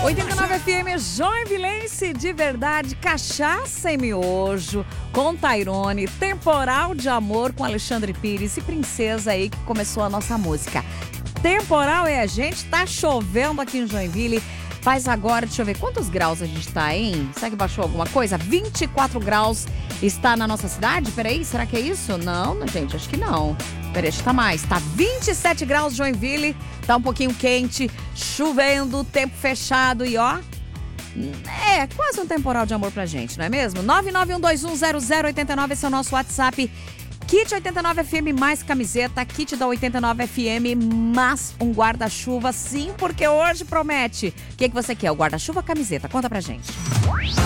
89 FM Joinvilense de verdade, cachaça e miojo com Tairone, temporal de amor com Alexandre Pires e Princesa aí que começou a nossa música. Temporal é a gente, tá chovendo aqui em Joinville. Faz agora, deixa eu ver, quantos graus a gente tá, hein? Será que baixou alguma coisa? 24 graus está na nossa cidade? Peraí, será que é isso? Não, gente, acho que não. Peraí, acho que tá mais. Tá 27 graus Joinville, tá um pouquinho quente, chovendo, tempo fechado e ó... É, quase um temporal de amor pra gente, não é mesmo? 991210089, esse é o nosso WhatsApp. Kit 89 FM mais camiseta, kit da 89 FM mais um guarda-chuva, sim, porque hoje promete. O que você quer? O guarda-chuva ou camiseta? Conta pra gente.